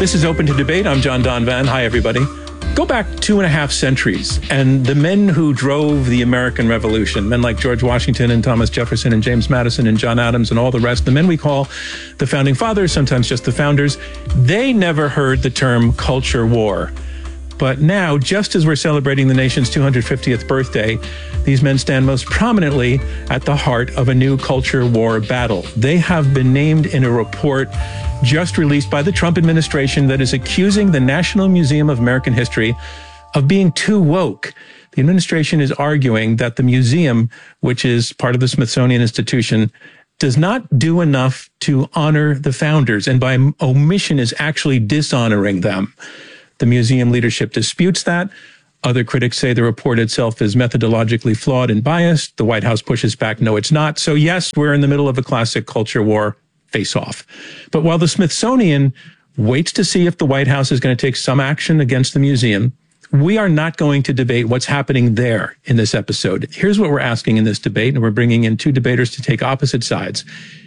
This is Open to Debate. I'm John Donvan. Hi, everybody. Go back 2.5 centuries, and the men who drove the American Revolution, men like George Washington and Thomas Jefferson and James Madison and John Adams and all the rest, the men we call the Founding Fathers, sometimes just the founders, they never heard the term culture war. But now, just as we're celebrating the nation's 250th birthday, these men stand most prominently at the heart of a new culture war battle. They have been named in a report just released by the Trump administration that is accusing the National Museum of American History of being too woke. The administration is arguing that the museum, which is part of the Smithsonian Institution, does not do enough to honor the founders, and by omission is actually dishonoring them. The museum leadership disputes that. Other critics say the report itself is methodologically flawed and biased. The White House pushes back, no, it's not. So yes, we're in the middle of a classic culture war face-off. But while the Smithsonian waits to see if the White House is going to take some action against the museum, we are not going to debate what's happening there in this episode. Here's what we're asking in this debate, and we're bringing in two debaters to take opposite sides.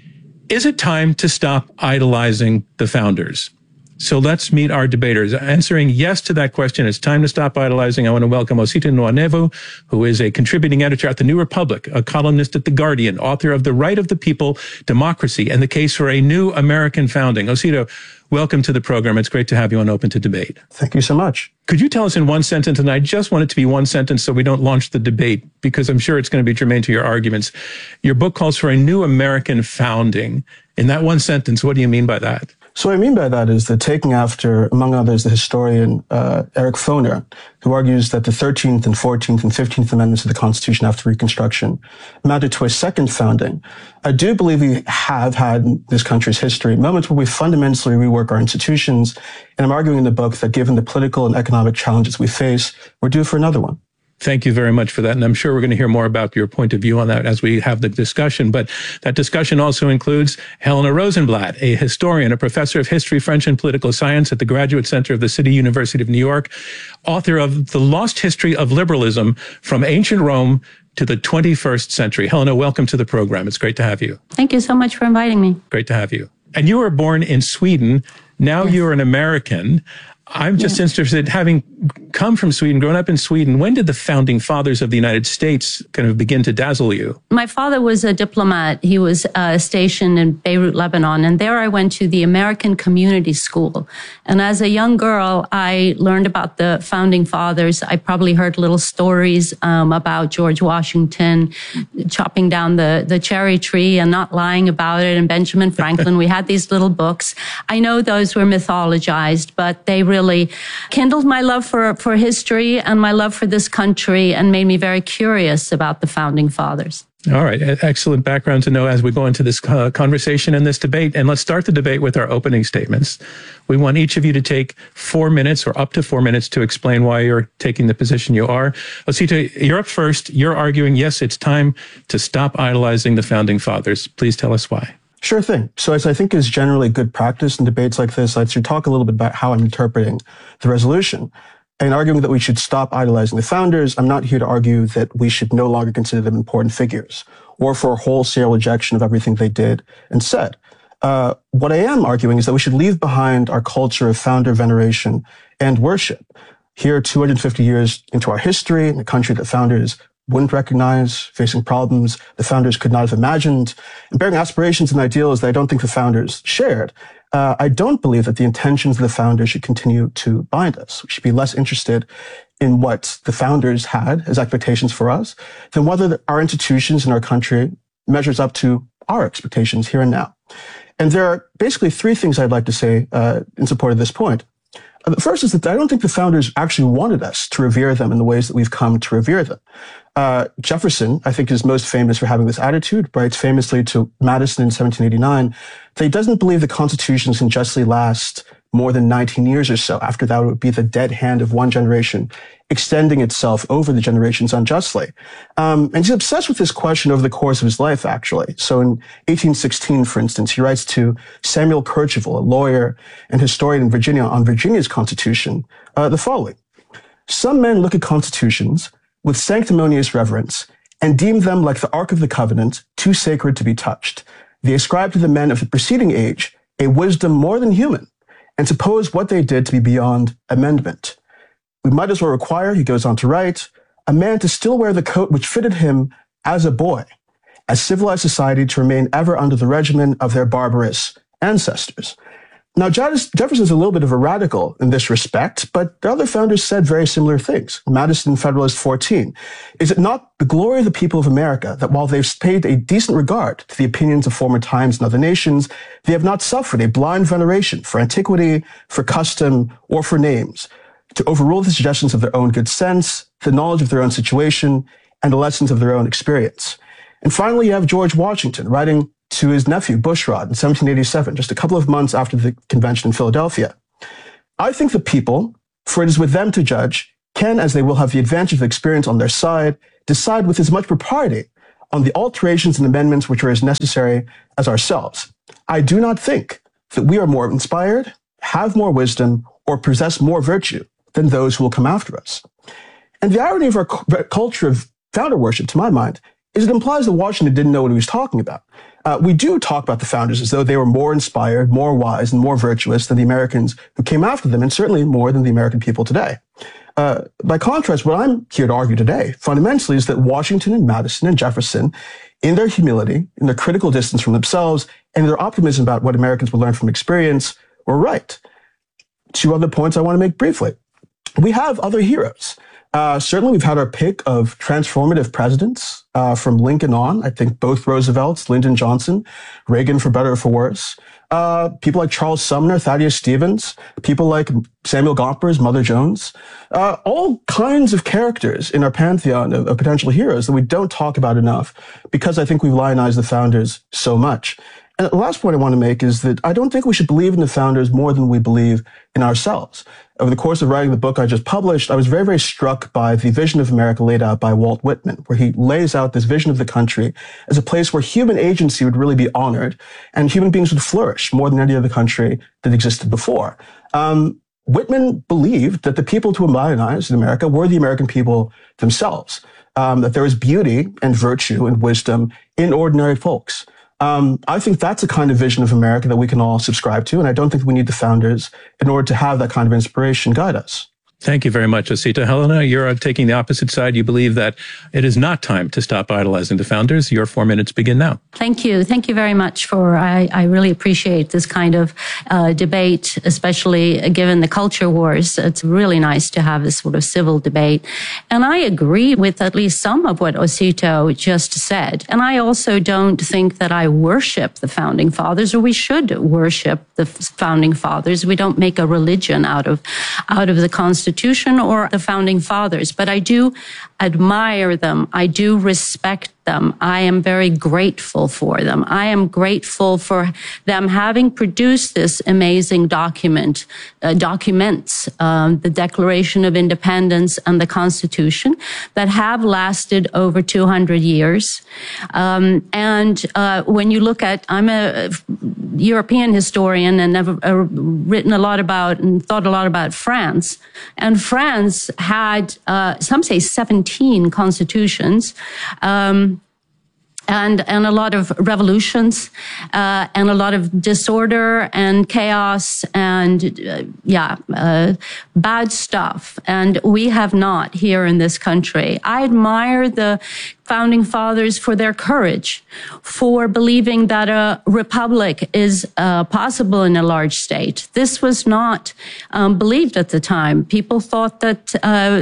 Is it time to stop idolizing the founders? So let's meet our debaters. Answering yes to that question, it's time to stop idolizing. I want to welcome Osita Nwanevu, who is a contributing editor at The New Republic, a columnist at The Guardian, author of The Right of the People, Democracy, and the Case for a New American Founding. Osita, welcome to the program. It's great to have you on Open to Debate. Thank you so much. Could you tell us in one sentence, and I just want it to be one sentence so we don't launch the debate, because I'm sure it's going to be germane to your arguments. Your book calls for a new American founding. In that one sentence, what do you mean by that? So what I mean by that is that taking after, among others, the historian Eric Foner, who argues that the 13th and 14th and 15th Amendments of the Constitution after Reconstruction amounted to a second founding. I do believe we have had in this country's history moments where we fundamentally rework our institutions, and I'm arguing in the book that given the political and economic challenges we face, we're due for another one. Thank you very much for that. And I'm sure we're going to hear more about your point of view on that as we have the discussion. But that discussion also includes Helena Rosenblatt, a historian, a professor of history, French, and political science at the Graduate Center of the City University of New York, author of The Lost History of Liberalism from Ancient Rome to the 21st Century. Helena, welcome to the program. It's great to have you. Thank you so much for inviting me. Great to have you. And you were born in Sweden. Now yes. You're an American. I'm just interested, having come from Sweden, grown up in Sweden, when did the founding fathers of the United States kind of begin to dazzle you? My father was a diplomat. He was stationed in Beirut, Lebanon, and there I went to the American Community School. And as a young girl, I learned about the founding fathers. I probably heard little stories about George Washington chopping down the cherry tree and not lying about it, and Benjamin Franklin. We had these little books. I know those were mythologized, but they really kindled my love for history and my love for this country and made me very curious about the founding fathers. All right. Excellent background to know as we go into this conversation and this debate. And let's start the debate with our opening statements. We want each of you to take 4 minutes or up to 4 minutes to explain why you're taking the position you are. Osita, you're up first. You're arguing, yes, it's time to stop idolizing the founding fathers. Please tell us why. Sure thing. So as I think is generally good practice in debates like this, I should talk a little bit about how I'm interpreting the resolution. And arguing that we should stop idolizing the founders, I'm not here to argue that we should no longer consider them important figures or for a wholesale rejection of everything they did and said. What I am arguing is that we should leave behind our culture of founder veneration and worship. Here, 250 years into our history, in a country that founders wouldn't recognize, facing problems the founders could not have imagined, and bearing aspirations and ideals that I don't think the founders shared. I don't believe that the intentions of the founders should continue to bind us. We should be less interested in what the founders had as expectations for us than whether our institutions in our country measures up to our expectations here and now. And there are basically three things I'd like to say in support of this point. The first is that I don't think the founders actually wanted us to revere them in the ways that we've come to revere them. Jefferson, I think, is most famous for having this attitude, writes famously to Madison in 1789 that he doesn't believe the constitutions can justly last more than 19 years or so. After that, it would be the dead hand of one generation extending itself over the generations unjustly. And he's obsessed with this question over the course of his life, actually. So in 1816, for instance, he writes to Samuel Kercheval, a lawyer and historian in Virginia, on Virginia's constitution, the following. Some men look at constitutions with sanctimonious reverence and deem them like the Ark of the Covenant, too sacred to be touched. They ascribe to the men of the preceding age a wisdom more than human, and suppose what they did to be beyond amendment. We might as well require, he goes on to write, a man to still wear the coat which fitted him as a boy, as civilized society to remain ever under the regimen of their barbarous ancestors. Now, Jefferson's a little bit of a radical in this respect, but the other founders said very similar things. Madison, Federalist 14. Is it not the glory of the people of America that while they've paid a decent regard to the opinions of former times and other nations, they have not suffered a blind veneration for antiquity, for custom, or for names, to overrule the suggestions of their own good sense, the knowledge of their own situation, and the lessons of their own experience. And finally, you have George Washington writing to his nephew, Bushrod, in 1787, just a couple of months after the convention in Philadelphia. I think the people, for it is with them to judge, can, as they will have the advantage of experience on their side, decide with as much propriety on the alterations and amendments which are as necessary as ourselves. I do not think that we are more inspired, have more wisdom, or possess more virtue than those who will come after us. And the irony of our culture of founder worship, to my mind, is it implies that Washington didn't know what he was talking about. We do talk about the founders as though they were more inspired, more wise, and more virtuous than the Americans who came after them, and certainly more than the American people today. By contrast, what I'm here to argue today, fundamentally, is that Washington and Madison and Jefferson, in their humility, in their critical distance from themselves, and their optimism about what Americans will learn from experience, were right. Two other points I want to make briefly. We have other heroes. Certainly, we've had our pick of transformative presidents from Lincoln on. I think both Roosevelts, Lyndon Johnson, Reagan for better or for worse. People like Charles Sumner, Thaddeus Stevens, people like Samuel Gompers, Mother Jones. All kinds of characters in our pantheon of potential heroes that we don't talk about enough because I think we've lionized the founders so much. And the last point I want to make is that I don't think we should believe in the founders more than we believe in ourselves. Over the course of writing the book I just published, I was very, very struck by the vision of America laid out by Walt Whitman, where he lays out this vision of the country as a place where human agency would really be honored and human beings would flourish more than any other country that existed before. Whitman believed that the people to modernize in America were the American people themselves, that there was beauty and virtue and wisdom in ordinary folks. I think that's a kind of vision of America that we can all subscribe to, and I don't think we need the founders in order to have that kind of inspiration guide us. Thank you very much, Asita. Helena, you're taking the opposite side. You believe that it is not time to stop idolizing the founders. Your 4 minutes begin now. Thank you. Thank you very much I really appreciate this kind of debate, especially given the culture wars. It's really nice to have this sort of civil debate. And I agree with at least some of what Osito just said. And I also don't think that I worship the founding fathers, or we should worship the founding fathers. We don't make a religion out of the Constitution or the founding fathers, but I do admire them. I do respect them. I am very grateful for them. I am grateful for them having produced this amazing documents, the Declaration of Independence and the Constitution, that have lasted over 200 years. When you look at, I'm a European historian and have written a lot about and thought a lot about France. And France had, some say 17 constitutions, and a lot of revolutions, and a lot of disorder and chaos and, bad stuff. And we have not here in this country. I admire the founding fathers for their courage, for believing that a republic is possible in a large state. This was not believed at the time. People thought that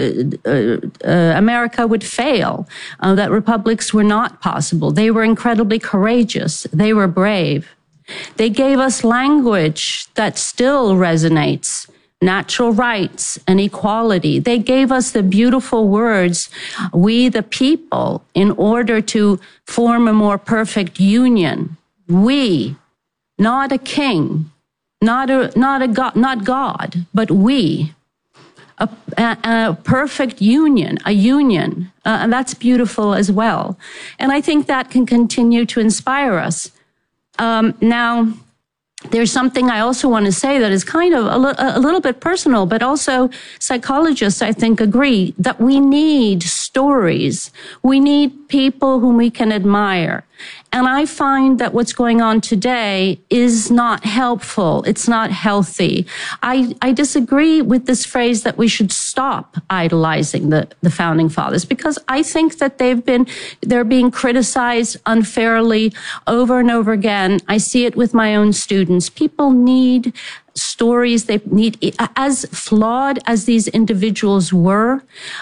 America would fail, that republics were not possible. They were incredibly courageous. They were brave. They gave us language that still resonates. Natural rights and equality. They gave us the beautiful words, we the people, in order to form a more perfect union. We, not a king, not God, but we. A perfect union, and that's beautiful as well. And I think that can continue to inspire us. Now, there's something I also want to say that is kind of a little bit personal, but also psychologists, I think, agree that we need stories. We need people whom we can admire. And I find that what's going on today is not helpful. It's not healthy. I disagree with this phrase that we should stop idolizing the founding fathers, because I think that they're being criticized unfairly over and over again. I see it with my own students. People need stories. They need, as flawed as these individuals were,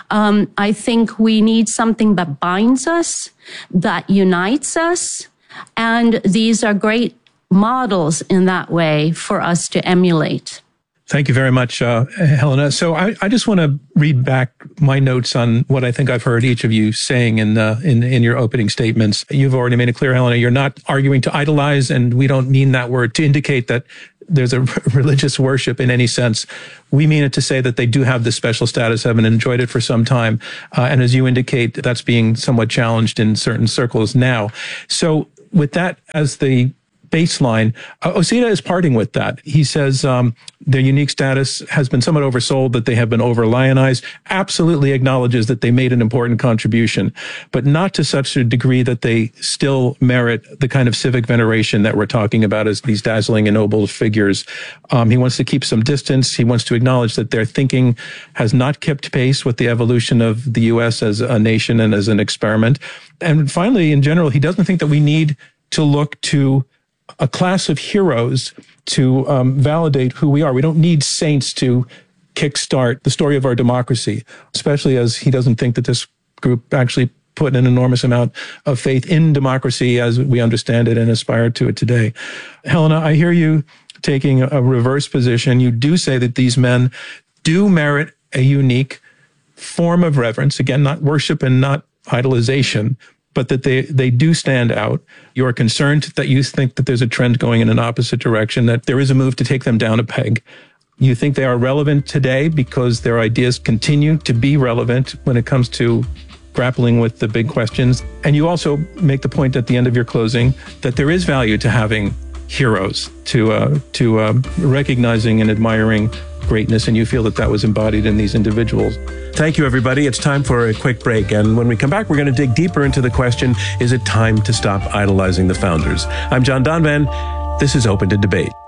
I think we need something that binds us, that unites us. And these are great models in that way for us to emulate. Thank you very much, Helena. So I just want to read back my notes on what I think I've heard each of you saying in your opening statements. You've already made it clear, Helena, you're not arguing to idolize, and we don't mean that word to indicate that there's a religious worship in any sense. We mean it to say that they do have this special status, have enjoyed it for some time. And as you indicate, that's being somewhat challenged in certain circles now. So with that as the baseline, Osita is parting with that. He says their unique status has been somewhat oversold, that they have been over-lionized, absolutely acknowledges that they made an important contribution, but not to such a degree that they still merit the kind of civic veneration that we're talking about as these dazzling and noble figures. He wants to keep some distance. He wants to acknowledge that their thinking has not kept pace with the evolution of the U.S. as a nation and as an experiment. And finally, in general, he doesn't think that we need to look to a class of heroes to validate who we are. We don't need saints to kickstart the story of our democracy, especially as he doesn't think that this group actually put an enormous amount of faith in democracy as we understand it and aspire to it today. Helena, I hear you taking a reverse position. You do say that these men do merit a unique form of reverence. Again, not worship and not idolization, but that they do stand out. You're concerned that you think that there's a trend going in an opposite direction, that there is a move to take them down a peg. You think they are relevant today because their ideas continue to be relevant when it comes to grappling with the big questions. And you also make the point at the end of your closing that there is value to having heroes, to recognizing and admiring greatness, and you feel that was embodied in these individuals. Thank you, everybody. It's time for a quick break, and when we come back, we're going to dig deeper into the question, is it time to stop idolizing the founders? I'm John Donvan. This is Open to Debate.